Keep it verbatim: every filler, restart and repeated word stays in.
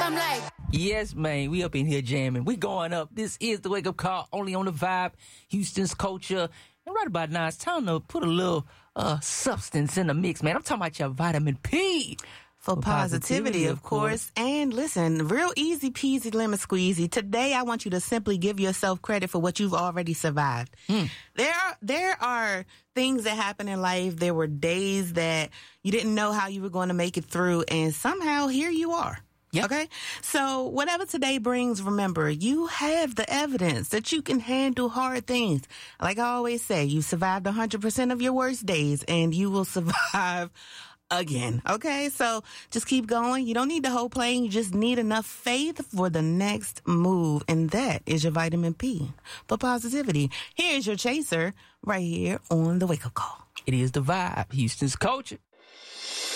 I'm like, yes, man, we up in here jamming. We going up. This is the Wake Up Call, only on the Vibe, Houston's culture. And right about now, it's time to put a little uh, substance in the mix, man. I'm talking about your vitamin P. For, for positivity, positivity, of course. course. And listen, real easy peasy lemon squeezy. Today, I want you to simply give yourself credit for what you've already survived. Mm. There are, there are things that happen in life. There were days that you didn't know how you were going to make it through, and somehow here you are. Yep. Okay? So whatever today brings, remember, you have the evidence that you can handle hard things. Like I always say, you survived one hundred percent of your worst days, and you will survive again. Okay? So just keep going. You don't need the whole plane. You just need enough faith for the next move. And that is your vitamin P for positivity. Here's your chaser right here on the Wake Up Call. It is the Vibe, Houston's culture.